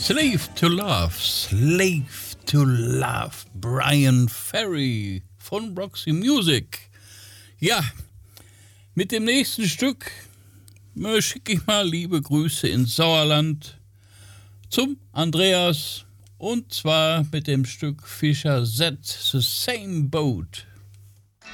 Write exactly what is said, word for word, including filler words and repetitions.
Slave to Love, Slave to Love, Brian Ferry von Roxy Music. Ja, mit dem nächsten Stück schicke ich mal liebe Grüße ins Sauerland zum Andreas und zwar mit dem Stück Fischer Z, The Same Boat.